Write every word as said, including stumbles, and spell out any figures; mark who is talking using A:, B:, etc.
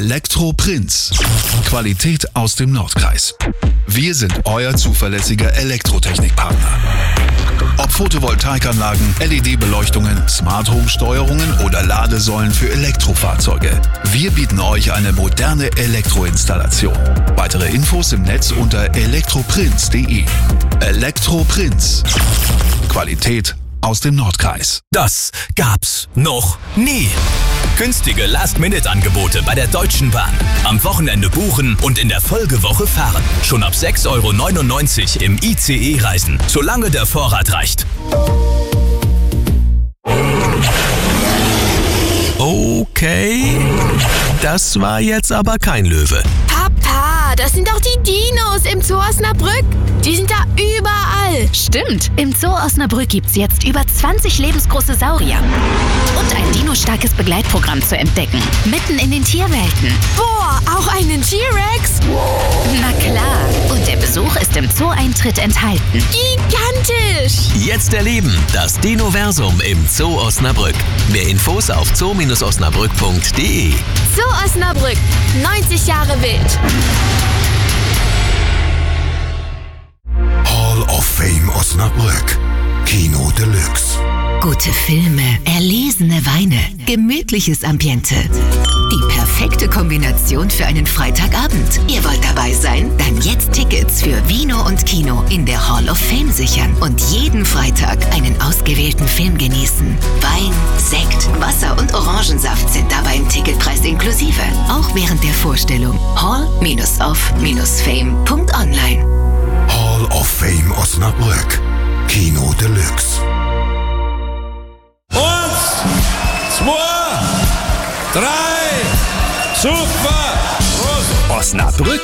A: Elektro Prinz. Qualität aus dem Nordkreis. Wir sind euer zuverlässiger Elektrotechnikpartner. Ob Photovoltaikanlagen, L E D-Beleuchtungen, Smart Home-Steuerungen oder Ladesäulen für Elektrofahrzeuge. Wir bieten euch eine moderne Elektroinstallation. Weitere Infos im Netz unter elektroprinz punkt de. Elektro Prinz. Qualität aus dem Nordkreis.
B: Das gab's noch nie. Günstige Last-Minute-Angebote bei der Deutschen Bahn. Am Wochenende buchen und in der Folgewoche fahren. Schon ab sechs Euro neunundneunzig im I C E reisen, solange der Vorrat reicht. Okay, das war jetzt aber kein Löwe.
C: Papa, das sind doch die Dinos im Zoo Osnabrück. Die sind da überall.
D: Stimmt. Im Zoo Osnabrück gibt's jetzt über zwanzig lebensgroße Saurier. Und ein dinostarkes Begleitprogramm zu entdecken. Mitten in den Tierwelten.
C: Boah, auch einen T-Rex?
D: Na klar. Und der Besuch ist im Zoo-Eintritt enthalten.
C: Gigantisch.
B: Jetzt erleben das Dinoversum im Zoo Osnabrück. Mehr Infos auf zoo Bindestrich osnabrück punkt de.
C: Zoo Osnabrück. neunzig Jahre wild.
E: Hall of Fame Osnabrück. Kino Deluxe.
F: Gute Filme, erlesene Weine, gemütliches Ambiente. Die perfekte Kombination für einen Freitagabend. Ihr wollt dabei sein? Dann jetzt Tickets für Vino und Kino in der Hall of Fame sichern und jeden Freitag einen ausgewählten Film genießen. Wein, Sekt, Wasser und Orangensaft sind dabei im Ticketpreis inklusive. Auch während der Vorstellung. hall of fame punkt online.
E: Hall of Fame Osnabrück. Kino Deluxe.
G: Eins, zwei, drei, super! Prost.
B: Osnabrück